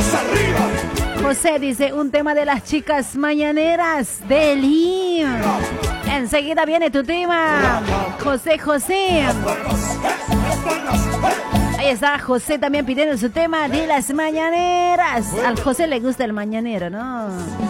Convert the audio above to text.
José dice, un tema de las chicas mañaneras de Lim. Enseguida viene tu tema, José. Ahí está José también pidiendo su tema de las mañaneras. Al José le gusta el mañanero, ¿no?